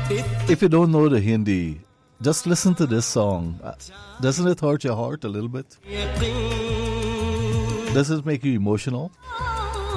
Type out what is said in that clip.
If you don't know the Hindi, just listen to this song. Doesn't it hurt your heart a little bit? Does it make you emotional?